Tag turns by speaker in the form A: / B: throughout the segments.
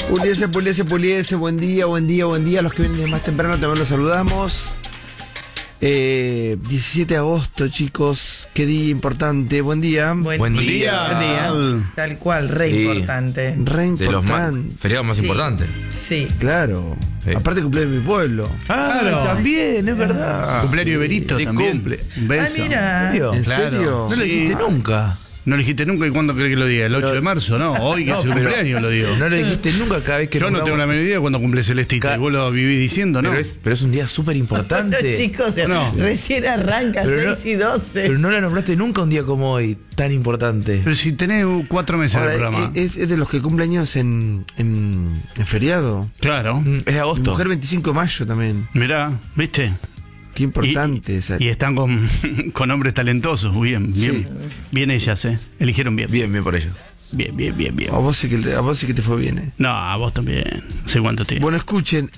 A: Puliese, buen día. Los que vienen más temprano también los saludamos. 17 de agosto, chicos, qué día importante. Buen día.
B: Buen día. Tal cual, importante.
A: De los
C: feriados más importantes.
B: Sí.
A: Claro. Sí. Aparte cumpleaños de mi pueblo.
C: Claro.
A: También, es verdad.
C: Cumpleaños de Berito también.
A: Un beso.
B: Mira.
A: ¿En serio?
C: No lo dijiste nunca.
D: No lo dijiste nunca. ¿Y cuándo crees que lo diga? ¿El 8 de marzo? No, hoy que es el cumpleaños lo digo.
C: No lo dijiste nunca cada vez que...
D: Yo no tengo la menor idea cuando cumple Celestita. Y vos lo vivís diciendo, ¿no?
C: Pero es un día súper importante.
B: Bueno, chicos, recién arranca, 6:12.
C: Pero no la nombraste nunca un día como hoy, tan importante.
D: Pero si tenés 4 meses
A: ahora,
D: de programa.
A: Es de los que cumple años en feriado.
D: Claro.
C: Es de agosto.
A: Mujer 25 de mayo también.
D: Mirá, ¿viste?
A: Qué importante.
D: Y están con hombres talentosos. Bien.
A: Sí.
D: Bien ellas, eligieron bien.
C: Bien por ellos.
D: Bien.
A: A vos sí que te fue bien,
D: No, a vos también. No sé cuánto te...
A: Bueno, escuchen.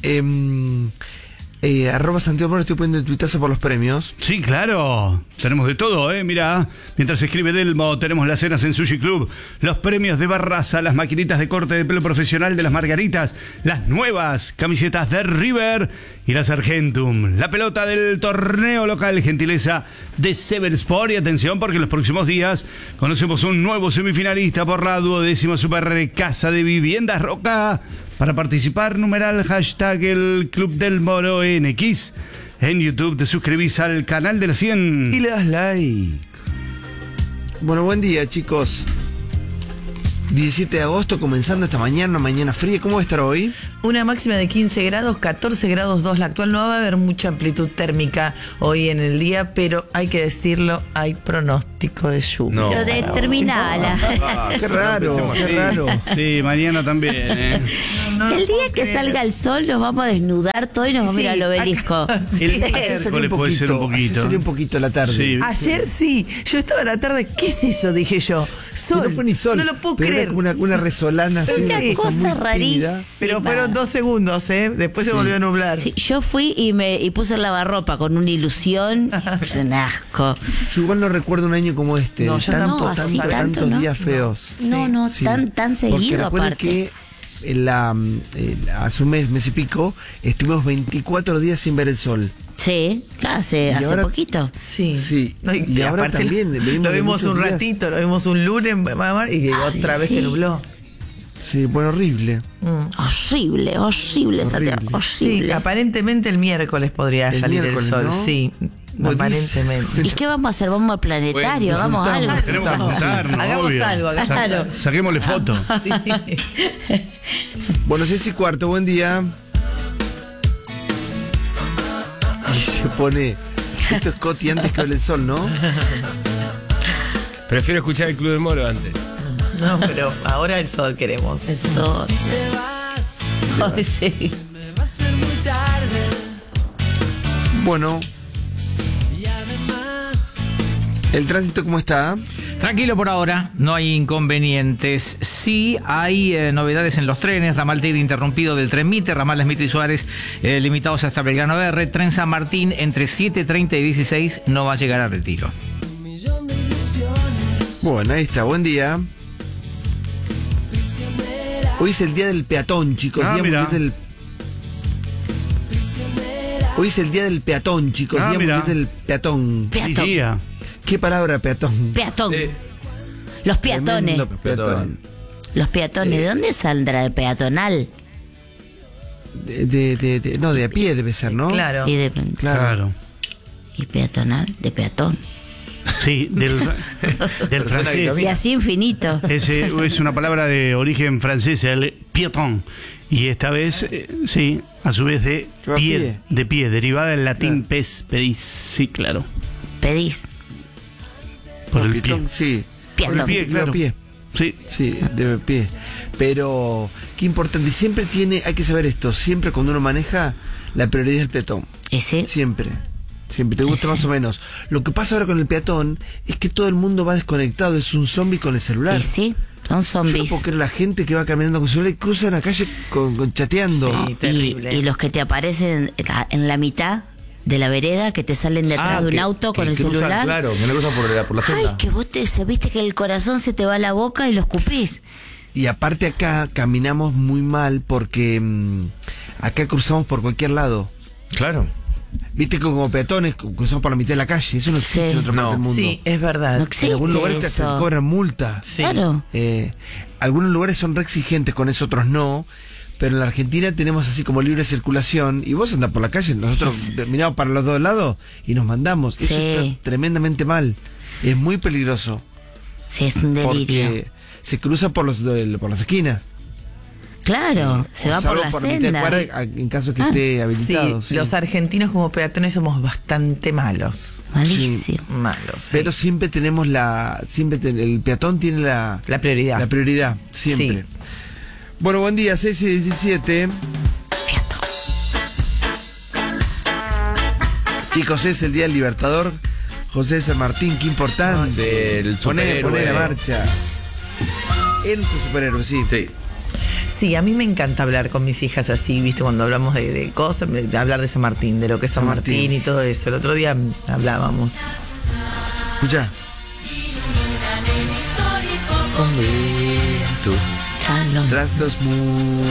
A: @ Santiago Moro, estoy poniendo el tuitazo por los premios.
D: Sí, claro. Tenemos de todo, Mirá, mientras escribe Delmo, tenemos las cenas en Sushi Club, los premios de Barraza, las maquinitas de corte de pelo profesional de las Margaritas, las nuevas camisetas de River y las Argentum, la pelota del torneo local, gentileza de Sever Sport. Y atención, porque en los próximos días conocemos un nuevo semifinalista por la 12ª Super Casa de Viviendas Roca. Para participar, numeral hashtag el Club del Moro NX. En YouTube te suscribís al canal de la 100.
C: Y le das like.
A: Bueno, buen día, chicos. 17 de agosto, comenzando esta mañana, una mañana fría. ¿Cómo va a estar hoy?
B: Una máxima de 15 grados, 14 grados 2 la actual. No va a haber mucha amplitud térmica hoy en el día, pero hay que decirlo, hay pronóstico de lluvia.
E: No. Pero determinala.
A: Qué raro.
D: Sí, mañana también.
E: El día que salga el sol nos vamos a desnudar todo y nos vamos a ir al obelisco.
D: El miércoles puede ser un poquito.
A: Ayer salió un poquito la tarde.
D: Sí.
B: Ayer sí, yo estaba a la tarde, ¿qué es eso? Dije yo. Sol.
A: No fue ni sol.
B: No lo puedo creer.
A: Como una resolana así.
E: Una cosa rarísima.
B: Pero fueron 2 segundos, después se volvió a nublar.
E: Sí, yo fui y puse el lavarropa con una ilusión. Es un asco.
A: Yo igual no recuerdo un año como este.
B: No, yo tampoco.
A: Tantos
E: ¿no?
A: días feos.
E: No,
A: Sí.
E: tan seguido
A: porque
E: aparte.
A: Que hace un mes y pico, estuvimos 24 días sin ver el sol.
E: Sí, hace
A: ahora,
E: poquito.
A: Sí.
B: No,
A: y ahora también.
B: Lo vimos un
A: días.
B: ratito, lo vimos un lunes y otra vez se nubló.
A: Sí, bueno, horrible.
E: Horrible, Santiago,
B: Sí,
E: horrible.
B: aparentemente el miércoles podría salir el sol,
A: ¿no?
B: Sí. Aparentemente.
E: ¿Y qué vamos a hacer? ¿Vamos al planetario?
A: Bueno,
E: ¿Hagamos algo?
D: Tenemos que juntarnos,
B: Hagamos
D: obvio.
B: algo,
E: claro.
D: Saquémosle foto.
A: Bueno, 6:15, buen día. Y se pone. Esto es Coti antes que hable el sol, ¿no?
F: Prefiero escuchar el Club del Moro antes.
B: No, pero ahora el sol queremos.
E: El sol. Ay, sí.
A: Bueno. ¿El tránsito cómo está?
G: Tranquilo por ahora, no hay inconvenientes. Sí hay novedades en los trenes. Ramal Tigre interrumpido del tren Mitre, ramales Mitre y Suárez limitados hasta Belgrano R. Tren San Martín entre 7:30 y 16 no va a llegar a Retiro.
A: Bueno, ahí está, buen día. Hoy es el día del peatón, chicos. Día
D: Mira.
A: mundial del... Hoy es el día del peatón, chicos. Día
D: Mira.
A: mundial del peatón.
E: Peatón.
D: Día.
A: ¿Qué palabra peatón?
E: Peatón. Los peatones.
A: Tremendo peatón.
E: Los peatones. ¿De dónde saldrá? ¿De peatonal?
A: No, de a pie debe ser, ¿no?
B: Claro.
E: Y de
D: Claro.
E: y peatonal, de peatón.
D: Sí, del francés.
E: Y así infinito.
D: Es una palabra de origen francés, el piéton. Y esta vez, sí, a su vez de
A: ¿Que va a
D: pie,
A: pie?
D: de pie, derivada del latín
A: Claro.
D: pes, pedis. Sí, claro.
E: Pedís.
D: Por el
A: Peatón,
D: pie.
A: sí.
D: Por el
E: Peatón.
D: pie, claro.
A: De pie.
D: Sí.
A: Sí, de pie. Pero qué importante. Siempre hay que saber esto. Siempre cuando uno maneja, la prioridad es el peatón.
E: Ese.
A: Siempre. Te gusta más o menos. Lo que pasa ahora con el peatón es que todo el mundo va desconectado. Es un zombie con el celular.
E: Ese. Son
A: Yo no
E: zombies.
A: puedo creer la gente que va caminando con celular y cruza la calle con chateando.
B: Sí, terrible.
E: Y los que te aparecen en la mitad de la vereda, que te salen detrás de un auto con el celular.
C: Claro, que no cruzan por la
E: Ay,
C: senda.
E: que vos viste que el corazón se te va a la boca y lo escupís.
A: Y aparte acá caminamos muy mal porque acá cruzamos por cualquier lado.
C: Claro.
A: Viste que como peatones cruzamos por la mitad de la calle. Eso no existe
E: Sí.
A: en otra parte
C: No.
A: del mundo.
B: Sí, es verdad.
E: No existe
A: En algunos lugares te
E: eso.
A: cobran multa.
B: Sí.
E: Claro.
A: Algunos lugares son re exigentes con eso, otros no. Pero en la Argentina tenemos así como libre circulación. Y vos andás por la calle, nosotros miramos para los dos lados y nos mandamos. Eso
E: Sí.
A: está tremendamente mal. Es muy peligroso.
E: Sí, es un delirio.
A: Porque se cruza por las esquinas.
E: Claro, se va por
A: salvo
E: la
A: mitad de
E: senda.
A: cuadra, en caso que esté
B: Sí,
A: habilitado. sí.
B: los argentinos como peatones somos bastante malos.
E: Malísimo.
B: Malos. sí.
A: Pero siempre tenemos el peatón tiene la
B: prioridad.
A: La prioridad, siempre.
B: Sí.
A: Bueno, buen día, 6:17. Chicos, es el Día del Libertador. José San Martín, qué importante.
C: Del
A: Poné
C: superhéroe.
A: la marcha. Es nuestro superhéroe, sí.
C: Sí.
B: Sí, a mí me encanta hablar con mis hijas así, viste, cuando hablamos de cosas, de hablar de San Martín, de lo que es San
A: San
B: Martín
A: Martín
B: y todo eso. El otro día hablábamos.
A: Escucha.
E: Tras los
A: Tras los muros.